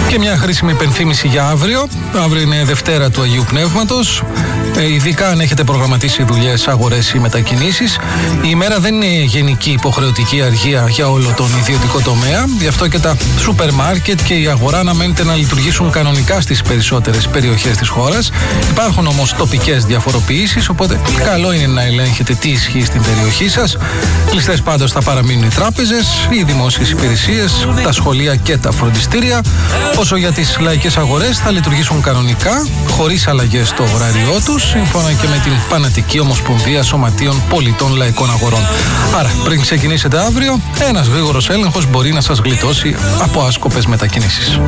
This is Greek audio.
Και μια χρήσιμη υπενθύμηση για αύριο. Αύριο είναι Δευτέρα του Αγίου Πνεύματος. Ειδικά αν έχετε προγραμματίσει δουλειές, αγορές ή μετακινήσεις. Η ημέρα δεν είναι γενική υποχρεωτική αργία για όλο τον ιδιωτικό τομέα. Γι' αυτό και τα σούπερ μάρκετ και η αγορά αναμένεται να λειτουργήσουν κανονικά στις περισσότερες περιοχές της χώρας. Υπάρχουν όμως τοπικές διαφοροποιήσεις, οπότε καλό είναι να ελέγχετε τι ισχύει στην περιοχή σας. Κλειστές πάντως θα παραμείνουν οι τράπεζες, οι δημόσιες υπηρεσίες, τα σχολεία και τα φροντιστήρια. Όσο για τις λαϊκές αγορές θα λειτουργήσουν κανονικά, χωρίς αλλαγές στο ωράριό τους, σύμφωνα και με την Πανατική Ομοσπονδία Σωματείων Πολιτών Λαϊκών Αγορών. Άρα, πριν ξεκινήσετε αύριο, ένας γρήγορος έλεγχος μπορεί να σας γλιτώσει από άσκοπες μετακινήσεις.